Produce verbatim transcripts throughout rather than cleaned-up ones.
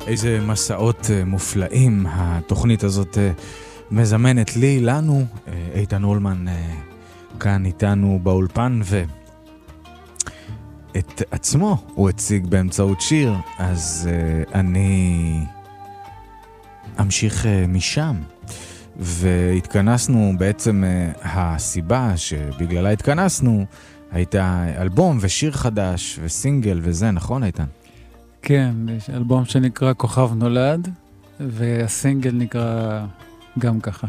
איזה מסעות מופלאים התוכנית הזאת מזמנת לי, לנו. איתן הולמן כאן איתנו באולפן, ואת עצמו הוא הציג באמצעות שיר, אז אני אמשיך משם. והתכנסנו, בעצם הסיבה שבגללה התכנסנו הייתה אלבום ושיר חדש וסינגל וזה, נכון איתן? כן, יש אלבום שנקרא כוכב נולד, והסינגל נקרא גם ככה.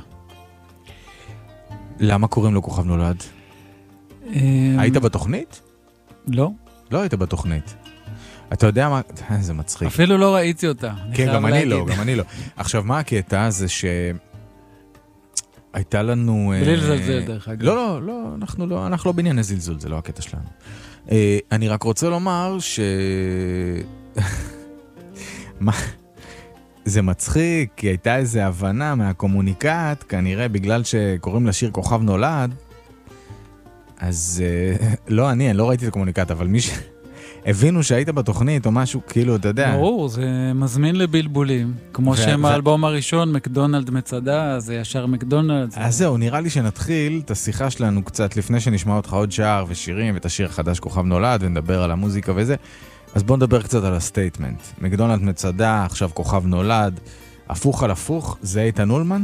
למה קוראים לו כוכב נולד? היית בתוכנית? לא. לא היית בתוכנית. אתה יודע מה? זה מצחיק. אפילו לא ראיתי אותה. כן, גם אני לא, גם אני לא. עכשיו, מה הקטע זה ש... הייתה לנו... בלי לזלזל דרך אגב. לא, לא, לא, אנחנו לא, אנחנו לא בענייני זלזול, זה לא הקטע שלנו. אני רק רוצה לומר ש... מה? זה מצחיק, כי הייתה איזו הבנה מהקומוניקט, כנראה בגלל שקוראים לשיר כוכב נולד, אז לא אני, אני לא ראיתי את הקומוניקט, אבל מי ש... הבינו שהיית בתוכנית או משהו, כאילו, אתה יודע. ברור, זה מזמין לבלבולים. כמו שם האלבום הראשון, מקדונלד מצדה, זה ישר מקדונלד. אז זהו, נראה לי שנתחיל את השיחה שלנו קצת לפני שנשמע אותך עוד שער ושירים, ואת השיר החדש כוכב נולד, ונדבר על המוזיקה וזה. אז בואו נדבר קצת על הסטייטמנט. מקדונלד מצדה, עכשיו כוכב נולד, הפוך על הפוך, זה איתן הולמן?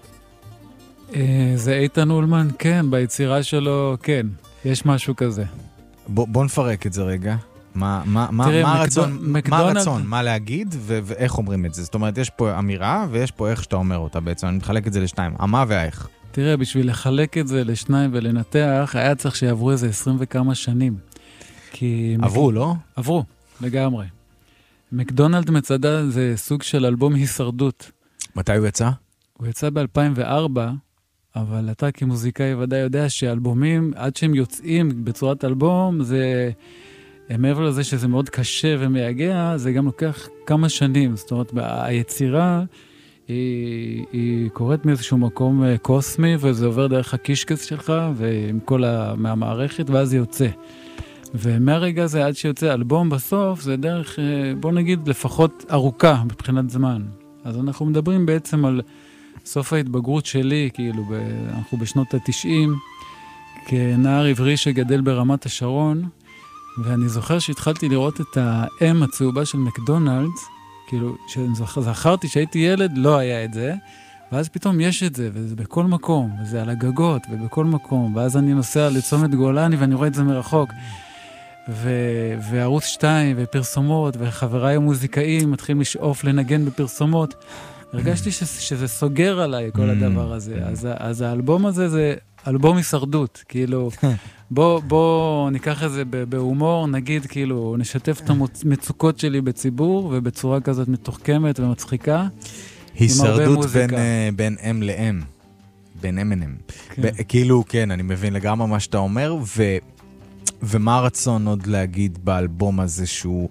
זה איתן הולמן, כן, ביצירה שלו, כן, יש משהו כזה. בואו נפרק את זה רגע. מה, מה, מה, מה הרצון, מה הרצון, מה להגיד ו- ואיך אומרים את זה? זאת אומרת, יש פה אמירה ויש פה איך שאתה אומר אותה בעצם. אני מחלק את זה לשתיים, המה והאיך. תראה, בשביל לחלק את זה לשניים ולנתח, היה צריך שיעברו איזה עשרים וכמה שנים. כי עברו, מק... לא? עברו, לגמרי. מקדונלד מצדה זה סוג של אלבום הישרדות. מתי הוא יצא? הוא יצא ב-אלפיים וארבע, אבל אתה כמוזיקאי ודאי יודע שאלבומים, עד שהם יוצאים בצורת אלבום, זה... מעבר לזה שזה מאוד קשה ומייגע, זה גם לוקח כמה שנים. זאת אומרת, היצירה היא, היא קורית מאיזשהו מקום קוסמי, וזה עובר דרך הקישקס שלך, ועם כל המערכת, ואז זה יוצא. ומהרגע הזה עד שיוצא אלבום בסוף, זה דרך, בוא נגיד, לפחות ארוכה מבחינת זמן. אז אנחנו מדברים בעצם על סוף ההתבגרות שלי, כאילו, ב, אנחנו בשנות ה-תשעים, כנער עברי שגדל ברמת השרון, ואני זוכר שהתחלתי לראות את האם הצהובה של מקדונלדס, כאילו, שזכרתי שהייתי ילד, לא היה את זה, ואז פתאום יש את זה, וזה בכל מקום, וזה על הגגות, ובכל מקום, ואז אני נוסע לצומת גולני, ואני רואה את זה מרחוק, ו- וערוץ שתיים, ופרסומות, וחבריי המוזיקאים מתחילים לשאוף לנגן בפרסומות, הרגשתי ש- שזה סוגר עליי, כל הדבר הזה, אז, אז האלבום הזה זה אלבום הישרדות, כאילו, בוא, בוא ניקח את זה בהומור, נגיד, כאילו, נשתף את המצוקות שלי בציבור, ובצורה כזאת מתוחכמת ומצחיקה. הישרדות בין, בין אם לאם, בין אם אינם. כאילו, כן, אני מבין לגמרי מה שאתה אומר, ו, ומה הרצון עוד להגיד באלבום הזה שהוא...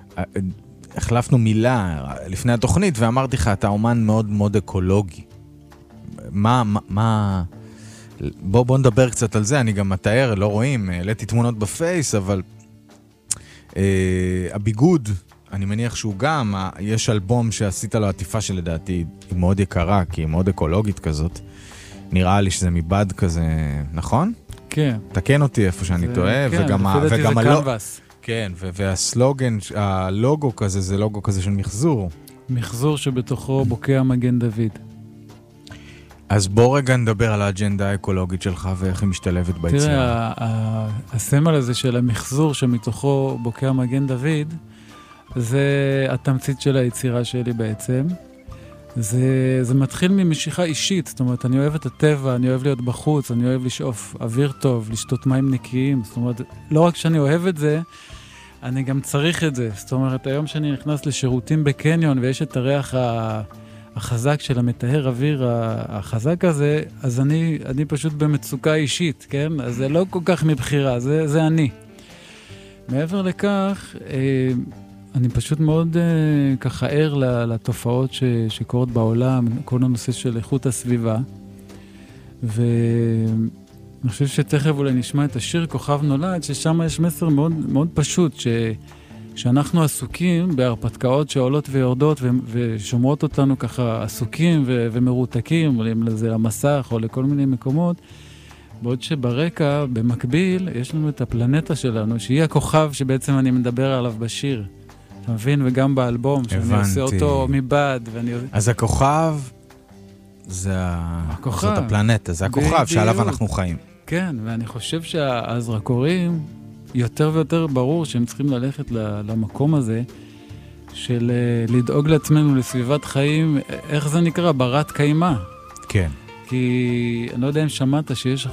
החלפנו מילה לפני התוכנית, ואמרתי לך, אתה אומן מאוד מאוד אקולוגי. מה... מה בוא, בוא נדבר קצת על זה, אני גם מתאר, לא רואים, העליתי תמונות בפייס, אבל אה, הביגוד, אני מניח שהוא גם, יש אלבום שעשית לו עטיפה שלדעתי היא מאוד יקרה, כי היא מאוד אקולוגית כזאת, נראה לי שזה מבד כזה, נכון? כן. תקן אותי איפה שאני זה, טועה, כן, וגם, לפי דעתי וגם זה הלוג... קנבס. כן, והסלוגן, הלוגו כזה, זה לוגו כזה של מחזור. מחזור שבתוכו בוקע מגן דוד. אז בוא רגע נדבר על האג'נדה האקולוגית שלך ואיך היא משתלבת ביצירה. תראה, הסמל הזה של המחזור שמתוכו בוקע מגן דוד, זה התמצית של היצירה שלי בעצם. זה, זה מתחיל ממשיכה אישית, זאת אומרת, אני אוהב את הטבע, אני אוהב להיות בחוץ, אני אוהב לשאוף אוויר טוב, לשתות מים נקיים, זאת אומרת, לא רק שאני אוהב את זה, אני גם צריך את זה. זאת אומרת, היום שאני נכנס לשירותים בקניון ויש את הריח ה... החזק של המטהר אוויר החזק הזה, אז אני, אני פשוט במצוקה אישית, כן? אז זה לא כל כך מבחירה, זה, זה אני. מעבר לכך, אני פשוט מאוד ככה ער לתופעות ש, שקורות בעולם, כל הנושא של איכות הסביבה, ואני חושב שתכף אולי נשמע את השיר כוכב נולד, ששם יש מסר מאוד, מאוד פשוט, ש... שאנחנו עסוקים בהרפתקאות שעולות ויורדות ו- ושומרות אותנו ככה עסוקים ו- ומרותקים, עולים לזה למסך או לכל מיני מקומות, בעוד שברקע, במקביל, יש לנו את הפלנטה שלנו, שהיא הכוכב שבעצם אני מדבר עליו בשיר. אתה מבין? וגם באלבום, שאני הבנתי. עושה אותו מבעד. ואני... אז הכוכב, זה הכוכב. זאת הפלנטה, זה הכוכב בדיוק. שעליו אנחנו חיים. כן, ואני חושב שהזרקורים, יותר ויותר ברור שהם צריכים ללכת למקום הזה, של לדאוג לעצמנו לסביבת חיים, איך זה נקרא? ברת קיימה. כן. כי אני לא יודע אם שמעת שיש